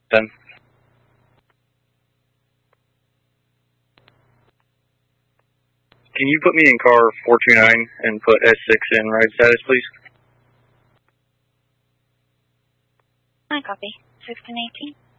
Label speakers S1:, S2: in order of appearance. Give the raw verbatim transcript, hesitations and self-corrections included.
S1: Done. Can you put me in car four two nine and put S six in ride status, please?
S2: I copy. sixteen eighteen.